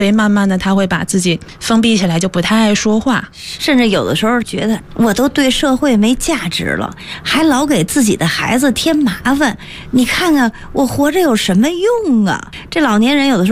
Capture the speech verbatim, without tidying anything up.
所以慢慢的他会把自己封闭起来，就不太爱说话， 甚至有的时候觉得我都对社会没价值了，还老给自己的孩子添麻烦，你看看我活着有什么用啊？这老年人有的时候